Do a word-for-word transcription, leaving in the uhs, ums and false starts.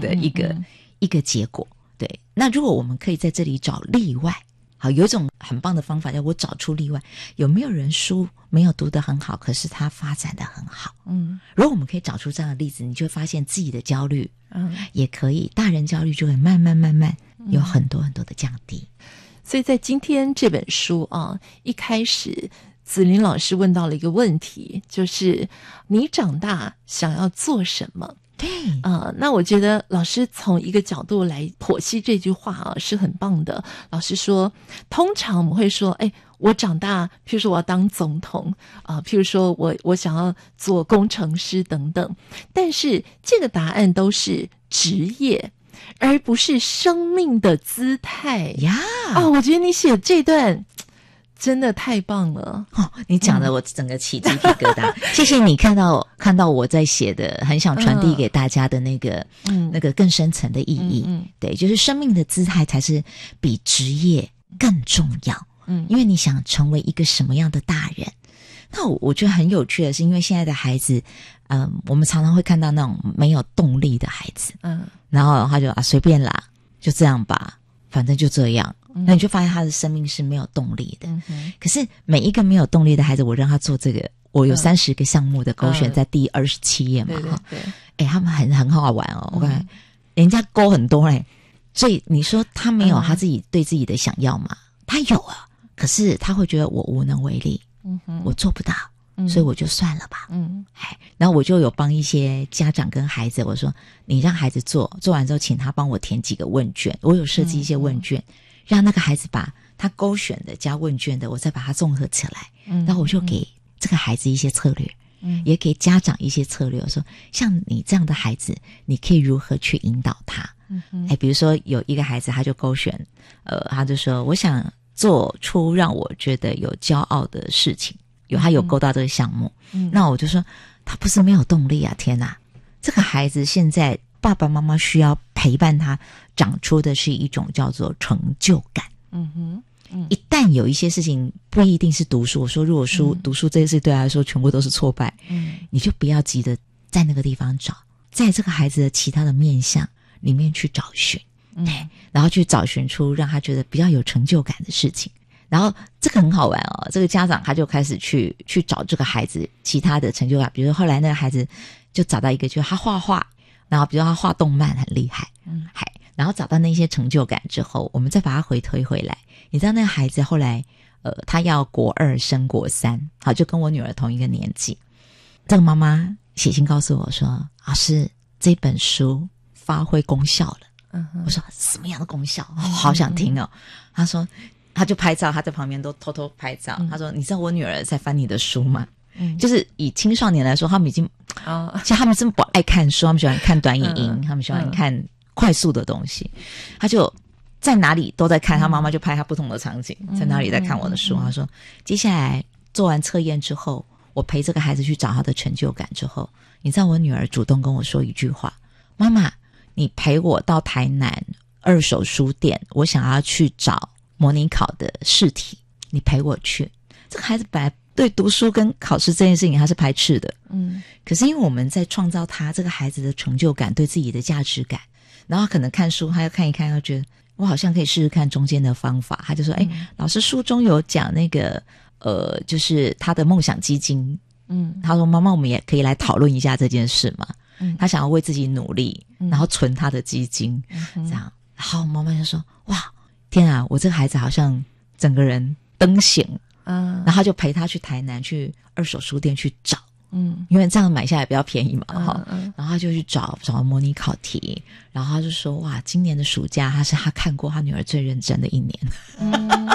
的一个、嗯嗯、一个结果。对，那如果我们可以在这里找例外，好，有一种很棒的方法叫我找出例外。有没有人书没有读得很好，可是他发展得很好？嗯，如果我们可以找出这样的例子，你就会发现自己的焦虑，嗯，也可以，大人焦虑就会慢慢慢慢有很多很多的降低。嗯、 所以在今天这本书啊，一开始子琳老师问到了一个问题，就是你长大想要做什么？ 对， 呃，那我觉得老师从一个角度来剖析这句话啊，是很棒的。老师说，通常我们会说，哎，我长大，譬如说我要当总统啊、呃，譬如说我我想要做工程师等等，但是这个答案都是职业，而不是生命的姿态呀。 哦，我觉得你写这段真的太棒了哦！你讲的我整个起鸡皮疙瘩。嗯、谢谢你看到看到我在写的，很想传递给大家的那个、嗯、那个更深层的意义。嗯嗯、对，就是生命的姿态才是比职业更重要。嗯，因为你想成为一个什么样的大人？那我我觉得很有趣的是，因为现在的孩子，嗯，我们常常会看到那种没有动力的孩子，嗯，然后他就啊随便啦，就这样吧，反正就这样。那你就发现他的生命是没有动力的。嗯、可是每一个没有动力的孩子，我让他做这个，我有三十个项目的勾选在第二十七页嘛，哈、嗯，哎、欸，他们很很好玩哦，我看、嗯、人家勾很多嘞，所以你说他没有他自己对自己的想要吗？嗯、他有啊，可是他会觉得我无能为力，嗯、我做不到。所以我就算了吧，嗯，哎，然后我就有帮一些家长跟孩子，我说你让孩子做，做完之后请他帮我填几个问卷，我有设计一些问卷，嗯、让那个孩子把他勾选的加问卷的，我再把它综合起来，嗯，然后我就给这个孩子一些策略，嗯，也给家长一些策略，我说像你这样的孩子，你可以如何去引导他，嗯，哎，比如说有一个孩子他就勾选，呃，他就说我想做出让我觉得有骄傲的事情。有他有勾到这个项目，嗯，那我就说他不是没有动力啊！天哪，这个孩子现在爸爸妈妈需要陪伴他长出的是一种叫做成就感。嗯哼，嗯，一旦有一些事情不一定是读书，我说如果书、嗯、读书这件事对他来说全部都是挫败，嗯，你就不要急着在那个地方找，在这个孩子的其他的面向里面去找寻，嗯，然后去找寻出让他觉得比较有成就感的事情。然后这个很好玩哦，这个家长他就开始去去找这个孩子其他的成就感，比如说后来那个孩子就找到一个，就是他画画，然后比如说他画动漫很厉害，嗯，嗨，然后找到那些成就感之后，我们再把他回推回来。你知道那个孩子后来，呃，他要国二升国三，好，就跟我女儿同一个年纪。这个妈妈写信告诉我说：“老师，这本书发挥功效了。”嗯，我说什么样的功效？哦，好想听哦。他说。他就拍照，他在旁边都偷偷拍照。嗯、他说：“你知道我女儿在翻你的书吗？”嗯，就是以青少年来说，他们已经，哦，其实他们真不爱看书，他们喜欢看短影音，嗯、他们喜欢看快速的东西。嗯、他就在哪里都在看，他妈妈就拍他不同的场景，嗯、在哪里在看我的书。嗯、他说：“接下来做完测验之后，我陪这个孩子去找他的成就感之后，你知道我女儿主动跟我说一句话：妈妈，你陪我到台南二手书店，我想要去找。”模拟考的试题，你陪我去。这个孩子本来对读书跟考试这件事情他是排斥的，嗯，可是因为我们在创造他这个孩子的成就感，对自己的价值感，然后他可能看书，他要看一看，他觉得我好像可以试试看中间的方法，他就说：“哎、嗯，老师书中有讲那个呃，就是他的梦想基金，嗯，他说妈妈，我们也可以来讨论一下这件事嘛。嗯，他想要为自己努力，然后存他的基金，嗯、这样。然后妈妈就说：哇。”天啊，我这个孩子好像整个人灯醒，嗯，然后就陪他去台南去二手书店去找，嗯，因为这样买下来比较便宜嘛，哈、嗯嗯，然后他就去找找模拟考题，然后他就说哇，今年的暑假他是他看过他女儿最认真的一年，嗯